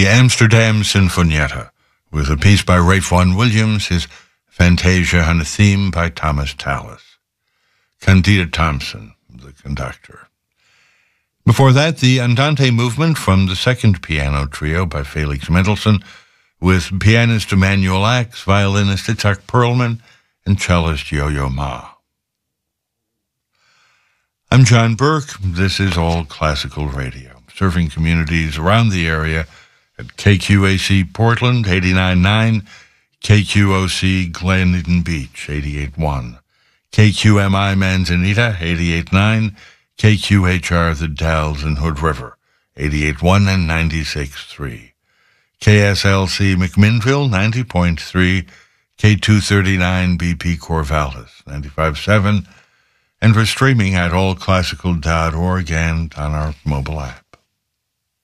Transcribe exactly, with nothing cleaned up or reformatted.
the Amsterdam Sinfonietta, with a piece by Ralph Vaughan Williams, his Fantasia, and a theme by Thomas Tallis. Candida Thompson, the conductor. Before that, the Andante movement from the second piano trio by Felix Mendelssohn, with pianist Emanuel Ax, violinist Itzhak Perlman, and cellist Yo-Yo Ma. I'm John Burke. This is All Classical Radio, serving communities around the area at K Q A C Portland, eighty-nine point nine, K Q O C Glen Beach, eighty-eight point one, K Q M I Manzanita, eighty-eight point nine, K Q H R The Dalles and Hood River, eighty-eight point one and ninety-six point three, K S L C McMinnville, ninety point three, K two thirty-nine B P Corvallis, ninety-five point seven, and for streaming at all classical dot org and on our mobile app.